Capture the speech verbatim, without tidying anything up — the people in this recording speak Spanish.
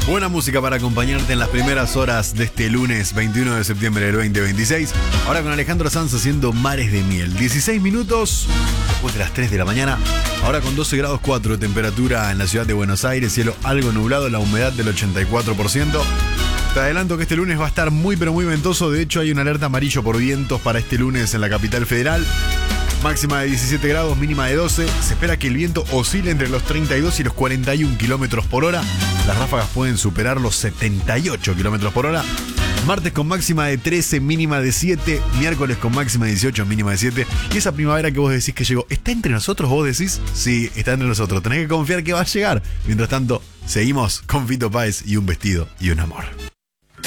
Buena música para acompañarte en las primeras horas de este lunes veintiuno de septiembre del veinte veintiséis. Ahora con Alejandro Sanz haciendo Mares de Miel. dieciséis minutos después de las tres de la mañana. Ahora con doce grados cuatro de temperatura en la ciudad de Buenos Aires. Cielo algo nublado, la humedad del ochenta y cuatro por ciento. Te adelanto que este lunes va a estar muy pero muy ventoso. De hecho hay una alerta amarillo por vientos para este lunes en la capital federal. Máxima de diecisiete grados, mínima de doce. Se espera que el viento oscile entre los treinta y dos y los cuarenta y uno kilómetros por hora. Las ráfagas pueden superar los setenta y ocho kilómetros por hora. Martes con máxima de trece, mínima de siete. Miércoles con máxima de dieciocho, mínima de siete. Y esa primavera que vos decís que llegó, ¿está entre nosotros? ¿Vos decís? Sí, está entre nosotros. Tenés que confiar que va a llegar. Mientras tanto, seguimos con Fito Páez y un vestido y un amor.